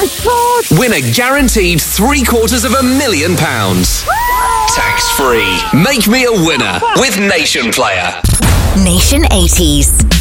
jackpot! Win a guaranteed £750,000. Tax-free. Make me a winner with Nation Player. Nation 80s.